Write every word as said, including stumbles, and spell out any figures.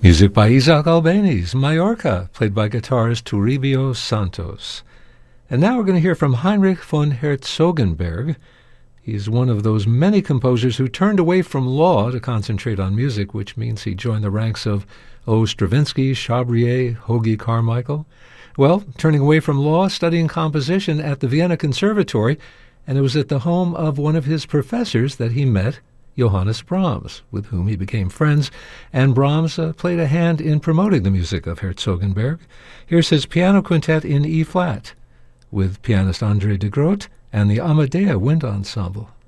Music by Isaac Albéniz, Mallorca, played by guitarist Toribio Santos. And now we're going to hear from Heinrich von Herzogenberg. He's one of those many composers who turned away from law to concentrate on music, which means he joined the ranks of O. Stravinsky, Chabrier, Hoagy Carmichael. Well, turning away from law, studying composition at the Vienna Conservatory, and it was at the home of one of his professors that he met Johannes Brahms, with whom he became friends, and Brahms uh, played a hand in promoting the music of Herzogenberg. Here's his piano quintet in E-flat, with pianist André de Groot and the Amadea Wind Ensemble.